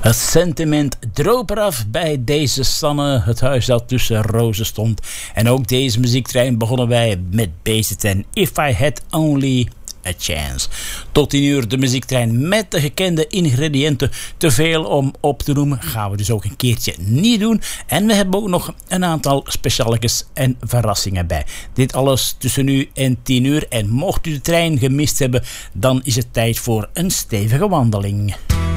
Het sentiment droop eraf bij deze Sanne, het huis dat tussen rozen stond. En ook deze muziektrein begonnen wij met Basic en If I Had Only a Chance. Tot 10 uur de muziektrein met de gekende ingrediënten. Te veel om op te noemen, gaan we dus ook een keertje niet doen. En we hebben ook nog een aantal specialetjes en verrassingen bij. Dit alles tussen nu en 10 uur. En mocht u de trein gemist hebben, dan is het tijd voor een stevige wandeling.